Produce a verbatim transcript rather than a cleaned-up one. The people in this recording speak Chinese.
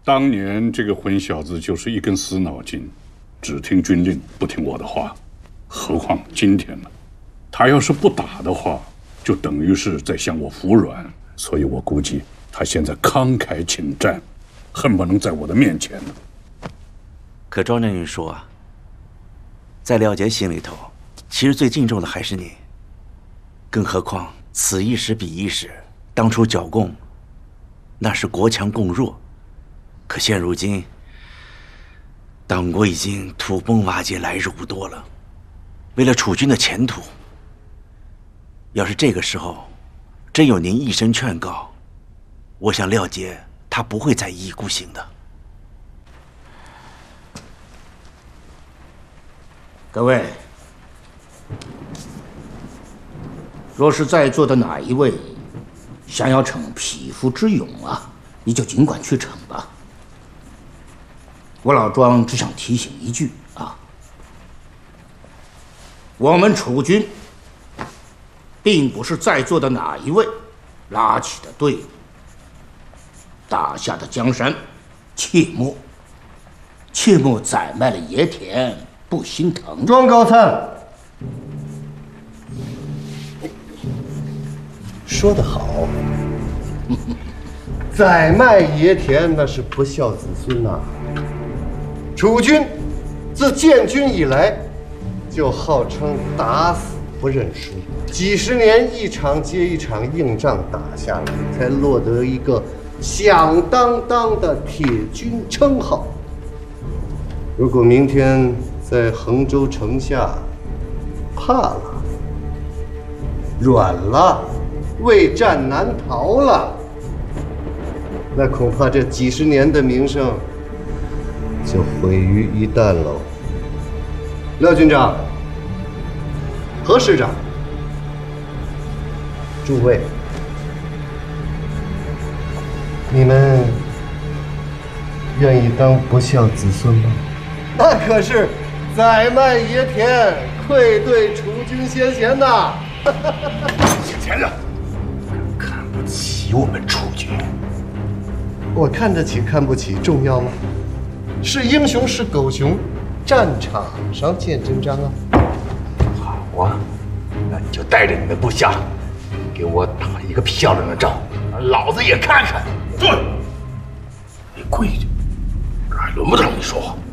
当年这个混小子就是一根死脑筋，只听军令，不听我的话。何况今天呢？他要是不打的话，就等于是在向我服软。所以我估计他现在慷慨请战，恨不能在我的面前呢。 可庄将军说啊，在廖杰心里头，其实最敬重的还是你。更何况此一时彼一时，当初剿共，那是国强共弱，可现如今，党国已经土崩瓦解，来日无多了。为了楚军的前途，要是这个时候真有您一声劝告，我想廖杰他不会再一意孤行的。 各位，若是在座的哪一位想要逞匹夫之勇啊，你就尽管去逞吧。我老庄只想提醒一句啊，我们楚军并不是在座的哪一位拉起的队伍，打下的江山，切莫切莫宰卖了野田不心疼。 庄高参说得好，宰卖野田那是不孝子孙呐、啊。楚军自建军以来，就号称打死不认输，几十年一场接一场硬仗打下来，才落得一个响当当的铁军称号。如果明天在衡州城下怕了、软了、畏战难逃了，那恐怕这几十年的名声就毁于一旦喽。廖军长、何师长，诸位，你们愿意当不孝子孙吗？那可是宰卖野田，愧对楚军先贤呐！ 姓钱的，看不起我们楚军。 我看得起看不起重要吗？是英雄是狗熊，战场上见真章啊！ 好啊，那你就带着你的部下，给我打一个漂亮的仗，老子也看看。对，你跪着，这还轮不到你说话。